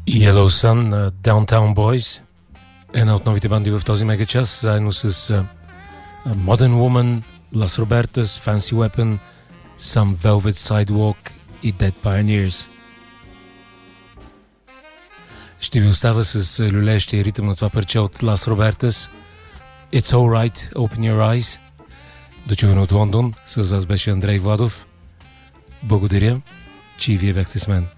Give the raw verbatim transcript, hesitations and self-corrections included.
Yellow Sun на Downtown Boys, една от новите банди в този мегачас, заедно с uh, Modern Woman, Las Robertas, Fancy Weapon, Some Velvet Sidewalk и Dead Pioneers. Ще ви остава с люлеещия ритъм на това парче от Las Robertas. It's Alright, Open Your Eyes. Дочуване от Лондон. С вас беше Андрей Владов. Благодаря, че и вие бяхте с мен.